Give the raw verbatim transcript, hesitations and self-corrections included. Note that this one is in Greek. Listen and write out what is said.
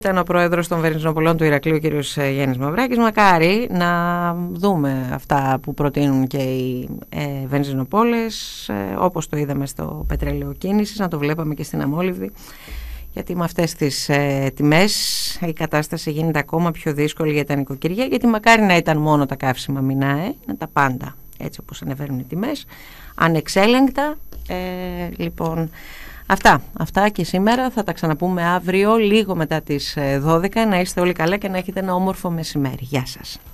Ήταν ο πρόεδρος των Βενζινοπολών του Ηρακλείου, κ. Γιάννης Μαυράκης. Μακάρι να δούμε αυτά που προτείνουν και οι ε, βενζινοπόλες, ε, όπως το είδαμε στο πετρέλαιο κίνησης, να το βλέπαμε και στην αμόλυβδη, γιατί με αυτές τις ε, τιμές η κατάσταση γίνεται ακόμα πιο δύσκολη για τα νοικοκυριά, γιατί μακάρι να ήταν μόνο τα καύσιμα μηνάε, να τα πάντα έτσι όπως ανεβαίνουν οι τιμές, ανεξέλεγκτα. Ε, λοιπόν... Αυτά, αυτά και σήμερα. Θα τα ξαναπούμε αύριο λίγο μετά τις δώδεκα. Να είστε όλοι καλά και να έχετε ένα όμορφο μεσημέρι. Γεια σας.